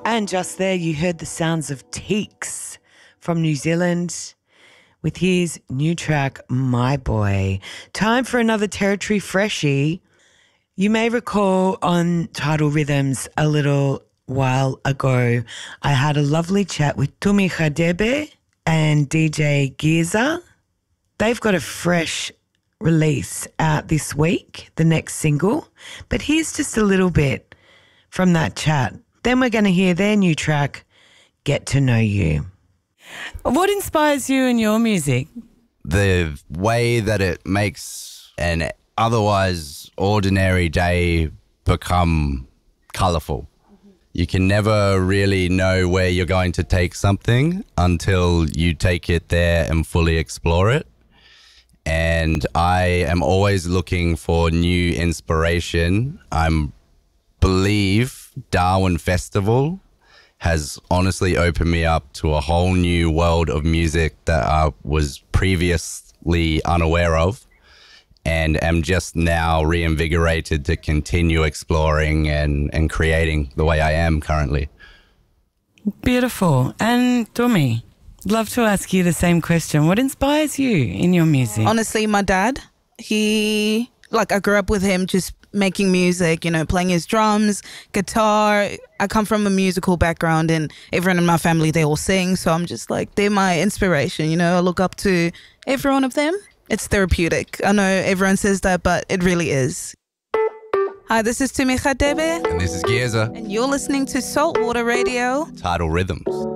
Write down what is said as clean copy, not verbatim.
And just there you heard the sounds of Teeks from New Zealand with his new track, My Boy. Time for another Territory Freshie. You may recall on Tidal Rhythms a little while ago, I had a lovely chat with Tumi Khadebe and DJ Giza. They've got a fresh release out this week, the next single. But here's just a little bit from that chat. Then we're going to hear their new track, Get to Know You. What inspires you in your music? The way that it makes an otherwise ordinary day become colourful. You can never really know where you're going to take something until you take it there and fully explore it. And I am always looking for new inspiration. I believe Darwin Festival has honestly opened me up to a whole new world of music that I was previously unaware of, and am just now reinvigorated to continue exploring and creating the way I am currently. Beautiful. And Tumi, love to ask you the same question. What inspires you in your music? Honestly, my dad, I grew up with him just making music, playing his drums, guitar. I come from a musical background and everyone in my family, they all sing. So I'm just like, they're my inspiration, I look up to every one of them. It's therapeutic. I know everyone says that, but it really is. Hi, this is Tumi Khadebe. And this is Giza. And you're listening to Saltwater Radio. Tidal Rhythms.